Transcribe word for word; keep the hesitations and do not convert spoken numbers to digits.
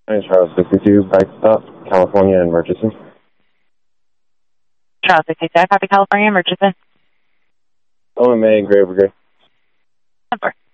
My name's Charles sixty-two, Bike Stop, California and Murchison. Charles sixty-two, copy California, Murchison. O M A, Gray Brigade. Number.